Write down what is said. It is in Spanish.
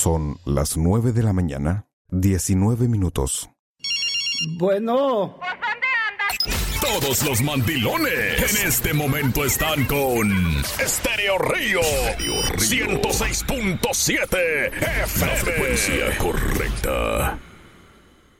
Son las 9 de la mañana, 19 minutos. Bueno. Todos los mandilones en este momento están con Estéreo Río 106.7 FM. La frecuencia correcta.